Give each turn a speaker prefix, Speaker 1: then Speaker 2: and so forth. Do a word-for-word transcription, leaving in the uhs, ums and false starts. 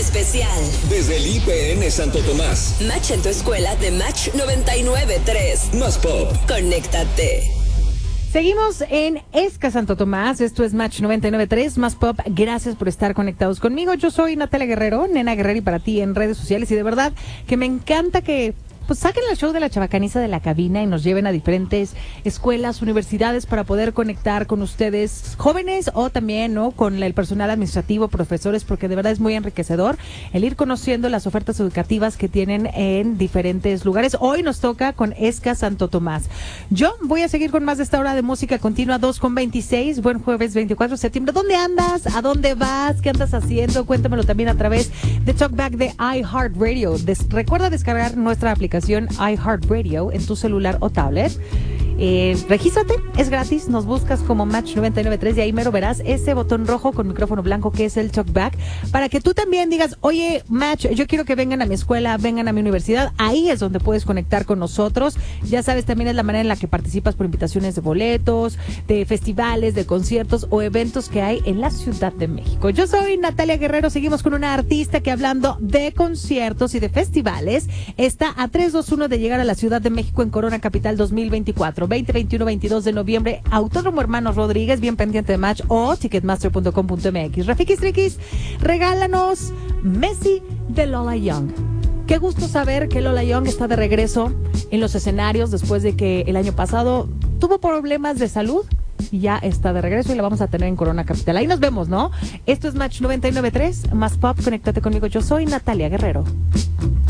Speaker 1: especial.
Speaker 2: Desde el I P N Santo Tomás.
Speaker 1: Match en tu escuela de Match noventa y nueve punto tres.
Speaker 2: Más Pop.
Speaker 1: Conéctate.
Speaker 3: Seguimos en Esca Santo Tomás, esto es Match noventa y nueve punto tres, Más Pop, gracias por estar conectados conmigo. Yo soy Natalia Guerrero, Nena Guerrero y para ti en redes sociales, y de verdad que me encanta que pues saquen el show de la chabacaniza de la cabina y nos lleven a diferentes escuelas, universidades para poder conectar con ustedes jóvenes o también no con el personal administrativo, profesores, porque de verdad es muy enriquecedor el ir conociendo las ofertas educativas que tienen en diferentes lugares. Hoy nos toca con Esca Santo Tomás. Yo voy a seguir con más de esta hora de música continua, dos con veintiséis, buen jueves veinticuatro de septiembre. ¿Dónde andas? ¿A dónde vas? ¿Qué andas haciendo? Cuéntamelo también a través de Talkback de iHeartRadio. Des- recuerda descargar nuestra aplicación iHeartRadio en tu celular o tablet. Eh, regístrate, es gratis, nos buscas como Match noventa y nueve punto tres y ahí mero verás ese botón rojo con micrófono blanco que es el Talkback, para que tú también digas, oye Match, yo quiero que vengan a mi escuela, vengan a mi universidad. Ahí es donde puedes conectar con nosotros. Ya sabes, también es la manera en la que participas por invitaciones de boletos, de festivales, de conciertos o eventos que hay en la Ciudad de México. Yo soy Natalia Guerrero, seguimos con una artista que, hablando de conciertos y de festivales, está a tres dos uno de llegar a la Ciudad de México en Corona Capital dos mil veinticuatro. veinte, veintiuno, veintidós de noviembre, Autódromo Hermanos Rodríguez, bien pendiente de Match o ticketmaster punto com punto m x. Rafikis Triquis, regálanos Messi de Lola Young. Qué gusto saber que Lola Young está de regreso en los escenarios después de que el año pasado tuvo problemas de salud y ya está de regreso y la vamos a tener en Corona Capital. Ahí nos vemos, ¿no? Esto es Match noventa y nueve punto tres, Más Pop, conéctate conmigo. Yo soy Natalia Guerrero.